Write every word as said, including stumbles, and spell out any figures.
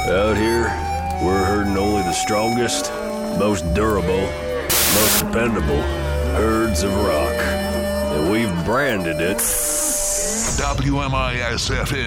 Out here, we're herding only the strongest, most durable, most dependable herds of rock. And we've branded it W M I S F M